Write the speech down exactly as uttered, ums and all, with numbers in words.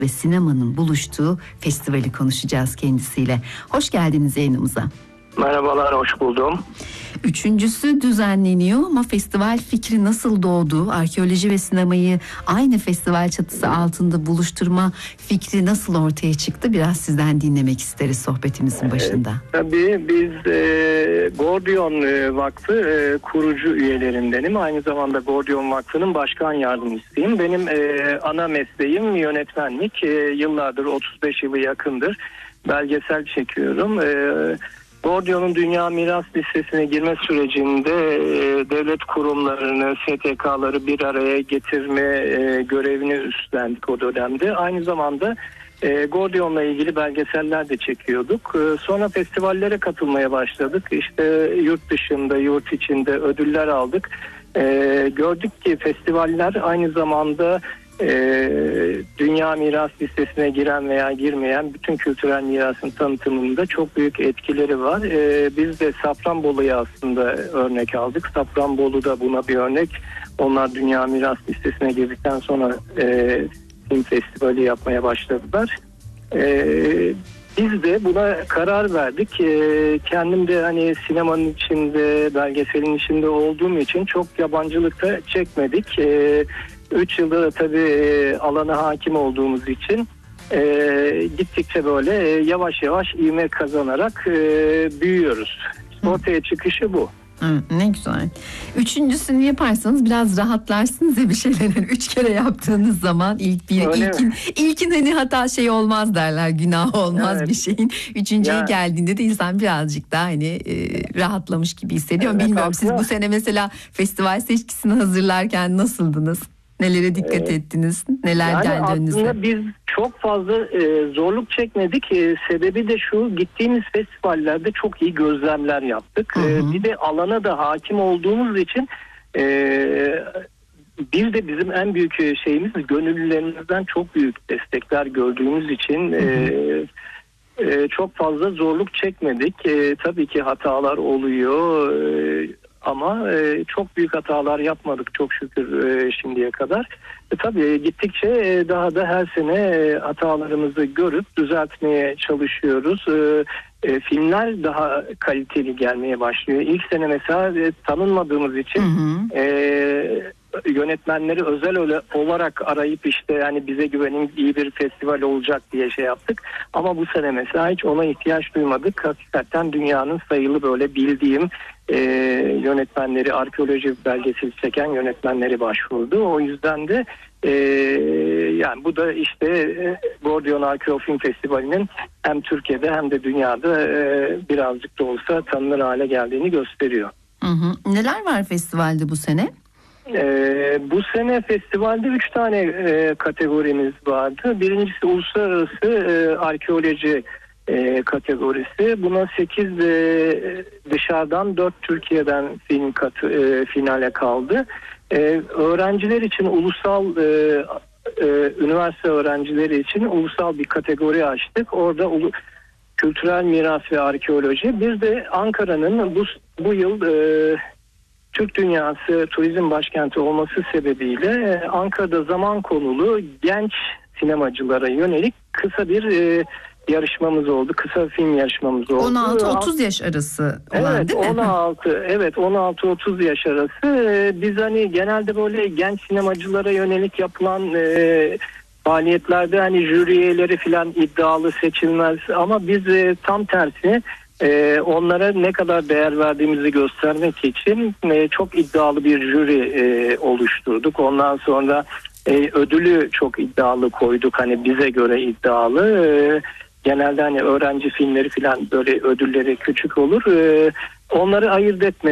ve sinemanın buluştuğu festivali konuşacağız kendisiyle. Hoş geldiniz yayınımıza. Merhabalar, hoş buldum. Üçüncüsü düzenleniyor ama festival fikri nasıl doğdu? Arkeoloji ve sinemayı aynı festival çatısı altında buluşturma fikri nasıl ortaya çıktı? Biraz sizden dinlemek isteriz sohbetimizin başında. Ee, tabii biz e, Gordion e, Vakfı e, kurucu üyelerindenim. Aynı zamanda Gordion Vakfı'nın başkan yardımcısıyım. Benim e, ana mesleğim yönetmenlik. E, yıllardır, otuz beş yılı yakındır belgesel çekiyorum. E, Gordion'un Dünya Miras Listesi'ne girme sürecinde e, devlet kurumlarını, S T K'ları bir araya getirme e, görevini üstlendik o dönemde. Aynı zamanda e, Gordion'la ilgili belgeseller de çekiyorduk. E, sonra festivallere katılmaya başladık. İşte yurt dışında, yurt içinde ödüller aldık. E, gördük ki festivaller aynı zamanda Ee, Dünya Miras Listesi'ne giren veya girmeyen bütün kültürel mirasın tanıtımında çok büyük etkileri var. Ee, biz de Safranbolu'ya aslında örnek aldık. Safranbolu da buna bir örnek. Onlar Dünya Miras Listesi'ne girdikten sonra e, film festivali yapmaya başladılar. Ee, biz de buna karar verdik. Ee, kendim de hani sinemanın içinde, belgeselin içinde olduğum için çok yabancılıkta çekmedik. Ee, Üç yılda da tabii e, alana hakim olduğumuz için e, gittikçe böyle e, yavaş yavaş ivme kazanarak e, büyüyoruz. Ortaya çıkışı bu. Hı, ne güzel. Üçüncüsünü yaparsanız biraz rahatlarsınız ya bir şeylerin. Üç kere yaptığınız zaman ilk bir Öyle ilkin mi? ilkin hani hata şey olmaz derler, günah olmaz Evet. bir şeyin. Üçüncüye Ya. geldiğinde de insan birazcık daha hani e, rahatlamış gibi hissediyor. Evet, Bilmiyorum siz aslında- bu sene mesela festival seçkisini hazırlarken nasıldınız? Nelere dikkat Evet. ettiniz? Neler Yani geldi önünüze? aslında biz çok fazla e, zorluk çekmedik. E, sebebi de şu: gittiğimiz festivallerde çok iyi gözlemler yaptık. Hı hı. E, bir de alana da hakim olduğumuz için e, bir de bizim en büyük şeyimiz, gönüllülerimizden çok büyük destekler gördüğümüz için e, e, çok fazla zorluk çekmedik. E, tabii ki hatalar oluyor. E, Ama e, çok büyük hatalar yapmadık çok şükür e, şimdiye kadar. E, tabii gittikçe e, daha da her sene e, hatalarımızı görüp düzeltmeye çalışıyoruz. E, e, filmler daha kaliteli gelmeye başlıyor. İlk sene mesela e, tanınmadığımız için Hı hı. e, yönetmenleri özel öyle olarak arayıp işte yani bize güvenin, iyi bir festival olacak diye şey yaptık. Ama bu sene mesela hiç ona ihtiyaç duymadık. Hakikaten dünyanın sayılı böyle bildiğim e, yönetmenleri, arkeoloji belgeseli çeken yönetmenleri başvurdu. O yüzden de e, yani bu da işte e, Gordion Arkeo Film Festivali'nin hem Türkiye'de hem de dünyada e, birazcık da olsa tanınır hale geldiğini gösteriyor. Hı hı. Neler var festivalde bu sene? Ee, bu sene festivalde üç tane e, kategorimiz vardı. Birincisi uluslararası e, arkeoloji e, kategorisi. Buna sekiz e, dışarıdan, dört Türkiye'den film katı, e, finale kaldı. E, öğrenciler için ulusal e, e, üniversite öğrencileri için ulusal bir kategori açtık. Orada ulu, kültürel miras ve arkeoloji. Bir de Ankara'nın bu bu yıl e, Türk Dünyası Turizm Başkenti olması sebebiyle Ankara'da zaman konulu genç sinemacılara yönelik kısa bir e, yarışmamız oldu. Kısa film yarışmamız oldu. on altı otuz yaş arası olan evet, değil mi? on altı evet on altı otuz yaş arası. E, biz hani genelde böyle genç sinemacılara yönelik yapılan e, faaliyetlerde hani jüri üyeleri falan iddialı seçilmez ama biz e, tam tersi Ee, onlara ne kadar değer verdiğimizi göstermek için e, çok iddialı bir jüri e, oluşturduk. Ondan sonra e, ödülü çok iddialı koyduk. Hani bize göre iddialı. E, genelde hani öğrenci filmleri falan böyle ödülleri küçük olur. E, onları ayırt etmedik.